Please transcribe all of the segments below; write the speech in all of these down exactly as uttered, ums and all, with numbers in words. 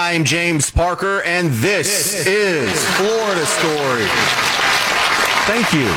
I'm James Parker, and this, this is Florida Story. Thank you.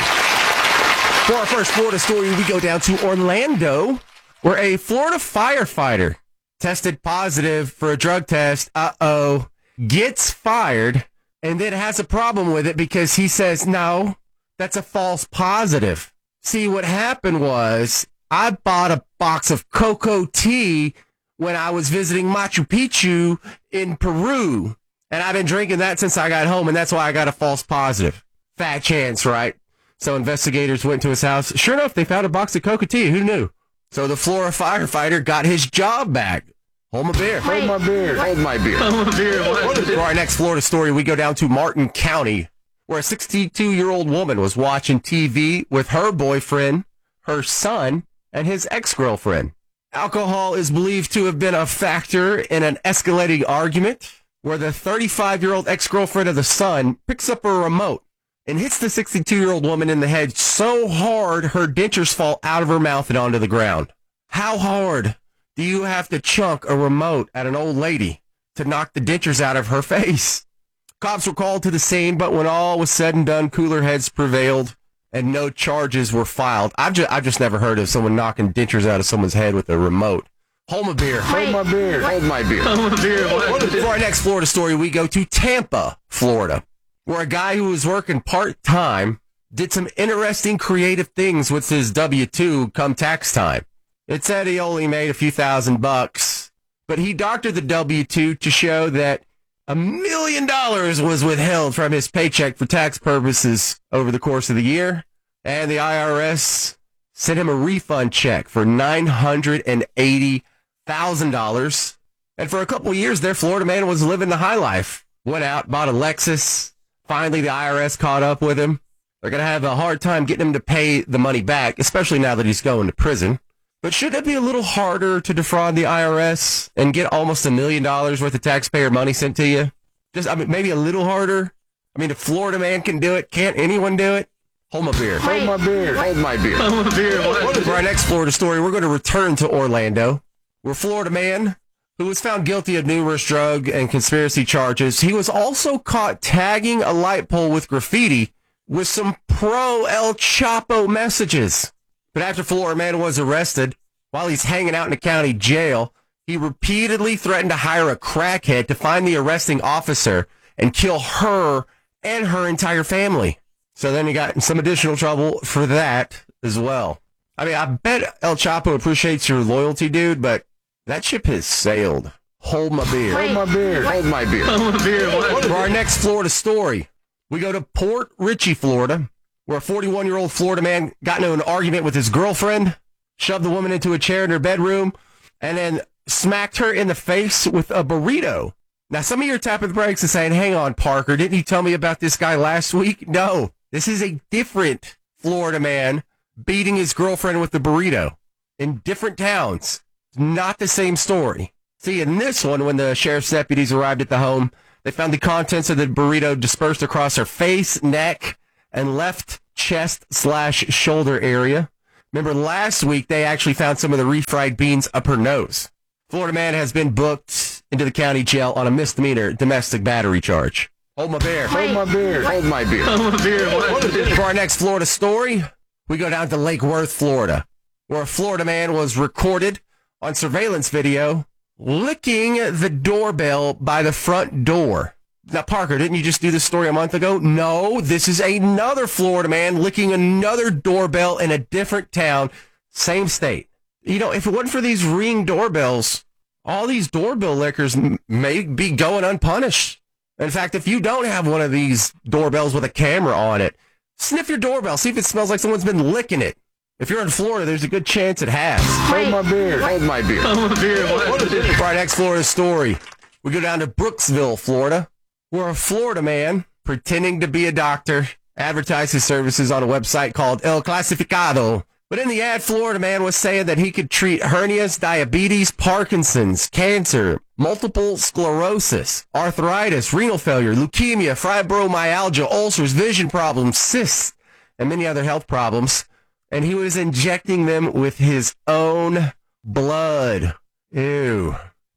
For our first Florida story, we go down to Orlando, where a Florida firefighter tested positive for a drug test. Uh-oh. Gets fired, and then has a problem with it because he says, no, that's a false positive. See, what happened was I bought a box of cocoa tea when I was visiting Machu Picchu in Peru, and I've been drinking that since I got home, and that's why I got a false positive. Fat chance, right? So investigators went to his house. Sure enough, they found a box of cocoa tea. Who knew? So the Florida firefighter got his job back. Hold my beer. Hold my beer. Hold my beer. Hold my beer. For our next Florida story, we go down to Martin County, where a sixty-two-year-old woman was watching T V with her boyfriend, her son, and his ex-girlfriend. Alcohol is believed to have been a factor in an escalating argument where the thirty-five-year-old ex-girlfriend of the son picks up a remote and hits the sixty-two-year-old woman in the head so hard her dentures fall out of her mouth and onto the ground. How hard do you have to chunk a remote at an old lady to knock the dentures out of her face? Cops were called to the scene, but when all was said and done, cooler heads prevailed and no charges were filed. I've just, I've just never heard of someone knocking dentures out of someone's head with a remote. Hold my beer. Hold my beer. Hold my beer. Hold my beer. For our next Florida story, we go to Tampa, Florida, where a guy who was working part-time did some interesting creative things with his W two come tax time. It said he only made a few thousand bucks, but he doctored the W two to show that a million dollars was withheld from his paycheck for tax purposes over the course of the year, and the I R S sent him a refund check for nine hundred eighty thousand dollars. And for a couple of years there, Florida man was living the high life. Went out, bought a Lexus. Finally, the I R S caught up with him. They're going to have a hard time getting him to pay the money back, especially now that he's going to prison. But should it be a little harder to defraud the I R S and get almost a million dollars worth of taxpayer money sent to you? Just, I mean, maybe a little harder. I mean, if Florida man can do it, can't anyone do it? Hold my beer. Hold my beer. Hold my beer. Hold my beer. For our next Florida story, we're going to return to Orlando, where Florida man, who was found guilty of numerous drug and conspiracy charges, he was also caught tagging a light pole with graffiti with some pro-El Chapo messages. But after Florida man was arrested, while he's hanging out in the county jail, he repeatedly threatened to hire a crackhead to find the arresting officer and kill her and her entire family. So then he got in some additional trouble for that as well. I mean, I bet El Chapo appreciates your loyalty, dude, but that ship has sailed. Hold my beer. Hold my beer. Hold my beer. Hold my beer. For our next Florida story, we go to Port Richey, Florida, where a forty-one-year-old Florida man got into an argument with his girlfriend, shoved the woman into a chair in her bedroom, and then smacked her in the face with a burrito. Now, some of you are tapping the brakes and saying, hang on, Parker, didn't you tell me about this guy last week? No, this is a different Florida man beating his girlfriend with the burrito in different towns. Not the same story. See, in this one, when the sheriff's deputies arrived at the home, they found the contents of the burrito dispersed across her face, neck, and left chest slash shoulder area. Remember, last week, they actually found some of the refried beans up her nose. Florida man has been booked into the county jail on a misdemeanor domestic battery charge. Hold my beer. Hold my beer. Hold my beer. Hold my beer. For our next Florida story, we go down to Lake Worth, Florida, where a Florida man was recorded on surveillance video licking the doorbell by the front door. Now, Parker, didn't you just do this story a month ago? No, this is another Florida man licking another doorbell in a different town, same state. You know, if it wasn't for these Ring doorbells, all these doorbell lickers m- may be going unpunished. In fact, if you don't have one of these doorbells with a camera on it, sniff your doorbell, see if it smells like someone's been licking it. If you're in Florida, there's a good chance it has. Hold my beer. Hold my beer. Hold my beer. For our next Florida story, we go down to Brooksville, Florida, where a Florida man pretending to be a doctor advertised his services on a website called El Clasificado. But in the ad, Florida man was saying that he could treat hernias, diabetes, Parkinson's, cancer, multiple sclerosis, arthritis, renal failure, leukemia, fibromyalgia, ulcers, vision problems, cysts, and many other health problems. And he was injecting them with his own blood. Ew.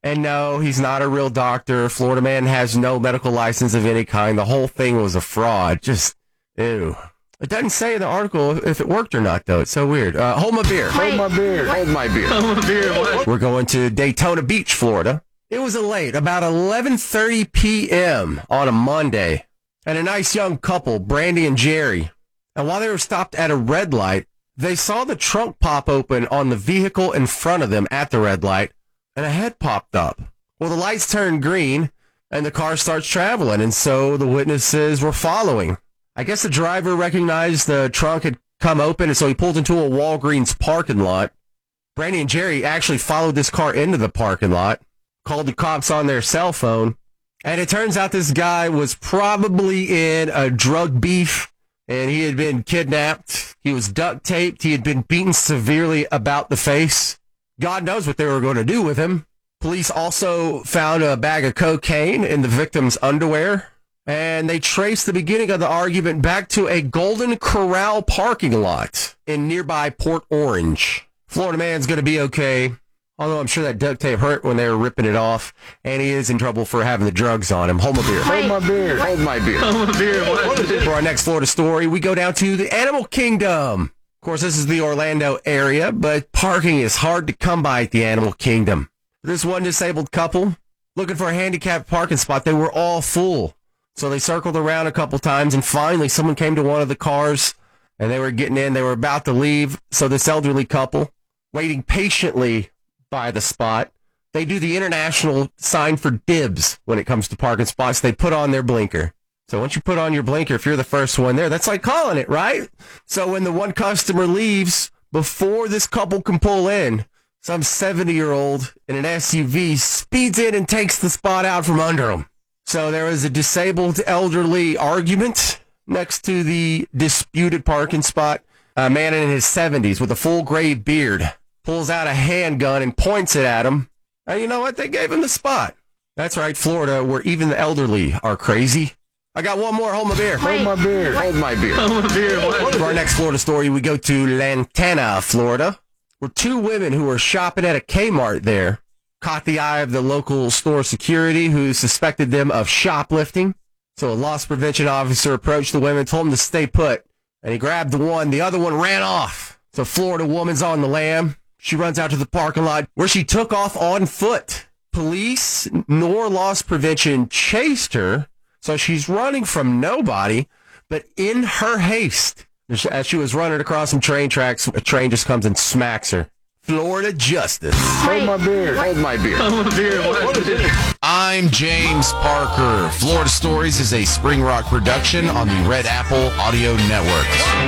And no, he's not a real doctor. Florida man has no medical license of any kind. The whole thing was a fraud. Just, ew. It doesn't say in the article if it worked or not, though. It's so weird. Uh, hold my beer. Hold my beer. Hold my beer. Hold my beer. What? We're going to Daytona Beach, Florida. It was a late, about eleven thirty p.m. on a Monday, and a nice young couple, Brandy and Jerry. And while they were stopped at a red light, they saw the trunk pop open on the vehicle in front of them at the red light, and a head popped up. Well, the lights turned green, and the car starts traveling, and so the witnesses were following. I guess the driver recognized the trunk had come open, and so he pulled into a Walgreens parking lot. Brandy and Jerry actually followed this car into the parking lot, called the cops on their cell phone, and it turns out this guy was probably in a drug beef, and he had been kidnapped. He was duct taped. He had been beaten severely about the face. God knows what they were going to do with him. Police also found a bag of cocaine in the victim's underwear, and they traced the beginning of the argument back to a Golden Corral parking lot in nearby Port Orange. Florida man's going to be okay, although I'm sure that duct tape hurt when they were ripping it off, and he is in trouble for having the drugs on him. Hold my beer. Hold my beer. Hold my beer. Hold my beer. What? For our next Florida story, we go down to the Animal Kingdom. Of course, this is the Orlando area, but parking is hard to come by at the Animal Kingdom. This one disabled couple looking for a handicapped parking spot. They were all full. So they circled around a couple times, and finally someone came to one of the cars, and they were getting in. They were about to leave. So this elderly couple, waiting patiently by the spot, they do the international sign for dibs when it comes to parking spots. They put on their blinker. So once you put on your blinker, if you're the first one there, that's like calling it, right? So when the one customer leaves, before this couple can pull in, some seventy-year-old in an S U V speeds in and takes the spot out from under them. So there was a disabled elderly argument next to the disputed parking spot. A man in his seventies with a full gray beard pulls out a handgun and points it at him. And you know what? They gave him the spot. That's right, Florida, where even the elderly are crazy. I got one more. Hold my beer. Hold my beer. Hold my beer. Hold my beer. What? For our next Florida story, we go to Lantana, Florida, where two women who were shopping at a Kmart there caught the eye of the local store security, who suspected them of shoplifting. So a loss prevention officer approached the women, told them to stay put, and he grabbed the one. The other one ran off. So Florida woman's on the lam. She runs out to the parking lot where she took off on foot. Police nor loss prevention chased her, so she's running from nobody, but in her haste, as she was running across some train tracks, a train just comes and smacks her. Florida justice. Hold my beer. Hold my beer. Hold my beer. What? I'm James Parker. Florida Stories is a Spring Rock production on the Red Apple Audio Network.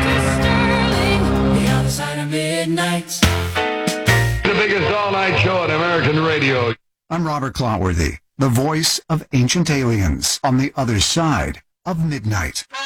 The other side of midnight. The biggest all-night show on American radio. I'm Robert Clotworthy, the voice of ancient aliens on the other side of midnight.